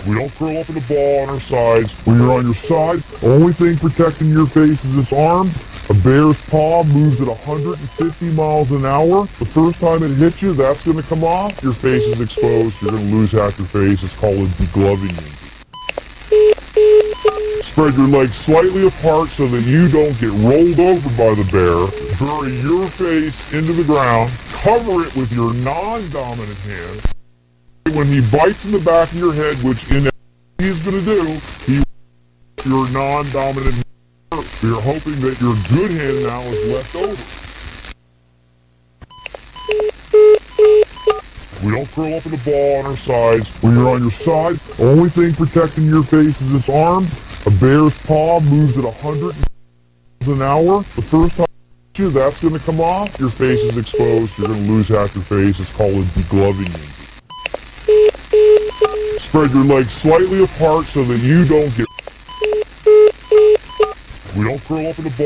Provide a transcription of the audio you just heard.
We don't curl up in a ball on our sides. When you're on your side, the only thing protecting your face is this arm. A bear's paw moves at 150 miles an hour. The first time it hits you, that's going to come off. Your face is exposed. You're going to lose half your face. It's called a degloving injury. Spread your legs slightly apart so that you don't get rolled over by the bear. Bury your face into the ground. Cover it with your non-dominant hand. When he bites in the back of your head, which he's going to do, your non-dominant hand. You're hoping that your good hand now is left over. We don't curl up in a ball on our sides. When you're on your side, the only thing protecting your face is this arm. A bear's paw moves at 100 miles an hour. The first time you, that's going to come off. Your face is exposed. You're going to lose half your face. It's called a degloving injury. Spread your legs slightly apart so that you don't get... We don't curl up in a ball.